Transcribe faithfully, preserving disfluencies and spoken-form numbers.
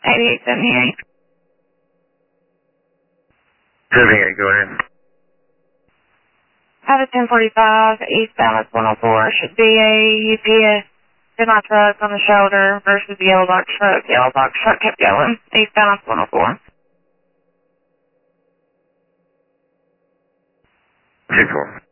eighty-eight seventy-eight. seventy-eight, go ahead. Have a ten forty-five, eastbound at one oh four. Should be a U P S semi-truck on the shoulder versus the yellow box truck. Yellow box truck kept going. Eastbound at one oh four. two four.